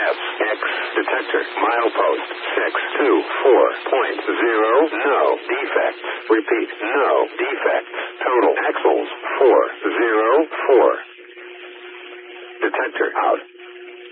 SX detector. Milepost 624.0. No defects. Repeat, no defects. Total axles 404.